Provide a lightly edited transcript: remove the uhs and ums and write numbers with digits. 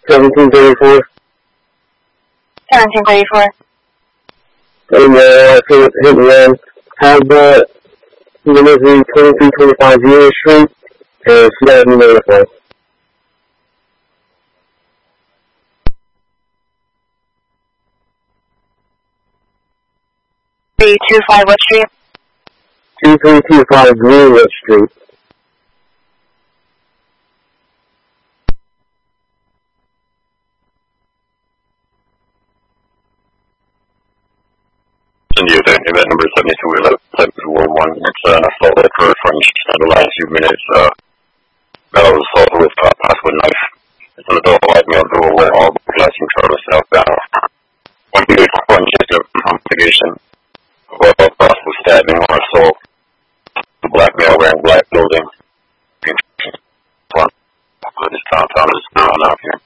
1734. 1734. And hit me on. Have the delivery 2325 Union Street, and she got me notified. 325 what street? 2325 Greenwood Street. Send you event number 7211. It's assault that occurred from the last few minutes. That was assault with a possible knife. It's an adult white male dual wearing all black and turtle southbound. One unit for just investigation of possible stabbing or assault. The black male wearing black clothing. This downtown is not out here.